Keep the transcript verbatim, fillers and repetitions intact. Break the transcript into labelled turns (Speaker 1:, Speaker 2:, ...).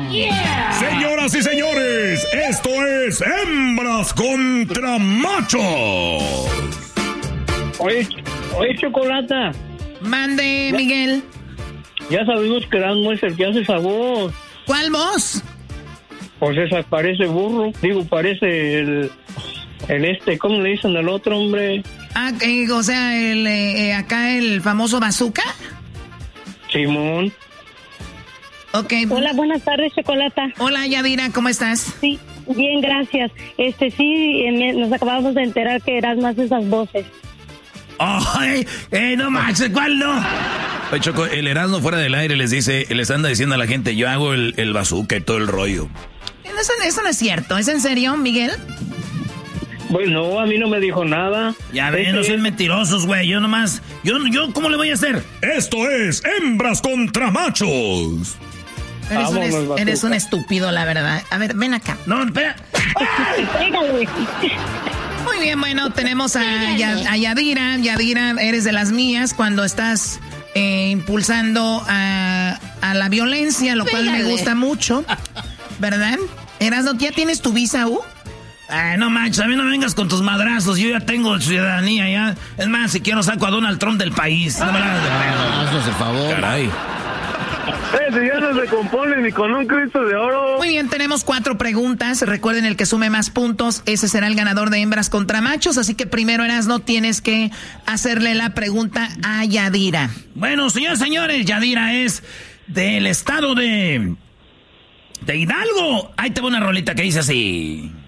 Speaker 1: Yeah.
Speaker 2: Señoras y señores, esto es Hembras contra Machos.
Speaker 3: Oye, oye, Chocolata.
Speaker 4: Mande, Miguel.
Speaker 3: Ya sabemos que Erasmo es el que hace esa voz.
Speaker 4: ¿Cuál voz?
Speaker 3: Pues esa parece burro. Digo, parece el... El este, ¿cómo le dicen al otro hombre?
Speaker 4: Ah, eh, o sea, el, eh, acá el famoso Bazooka.
Speaker 3: Simón.
Speaker 4: Ok.
Speaker 5: Hola, buenas tardes, Chocolata.
Speaker 4: Hola, Yadira, ¿cómo estás?
Speaker 5: Sí, bien, gracias. Este, sí, eh, nos acabamos de enterar que Erasmo hace esas voces.
Speaker 6: ¡Ay! ¡Eh, no manches! ¿Cuál no? Oye, Choco, el Erasmo fuera del aire les dice, les anda diciendo a la gente, yo hago el, el bazooka y todo el rollo.
Speaker 4: Eso, eso no es cierto. ¿Es en serio, Miguel?
Speaker 3: Bueno, no, a mí no me dijo nada.
Speaker 6: Ya ven, no son mentirosos, güey. Yo nomás... Yo, yo, ¿cómo le voy a hacer?
Speaker 2: Esto es Hembras contra Machos.
Speaker 4: Eres, Vámonos, un, eres un estúpido, la verdad. A ver, ven acá.
Speaker 6: No, espera.
Speaker 4: Muy bien, bueno, tenemos a, a Yadira. Yadira, eres de las mías cuando estás eh, impulsando a, a la violencia, lo cual Pégale. me gusta mucho, ¿verdad? Erasmo, ¿ya tienes tu visa U?
Speaker 6: Ay, no manches, a mí no me vengas con tus madrazos. Yo ya tengo ciudadanía, ya. Es más, si quiero saco a Donald Trump del país. No me la hagas de pedo.
Speaker 7: Haznos el favor.
Speaker 6: Caray.
Speaker 3: Ese ya no se compone ni con un Cristo de oro.
Speaker 4: Muy bien, tenemos cuatro preguntas. Recuerden, el que sume más puntos, ese será el ganador de Hembras contra Machos. Así que primero, Erasmo, tienes que hacerle la pregunta a Yadira.
Speaker 6: Bueno, señores, señores, Yadira es del estado de... de Hidalgo. Ahí te va una rolita que dice así...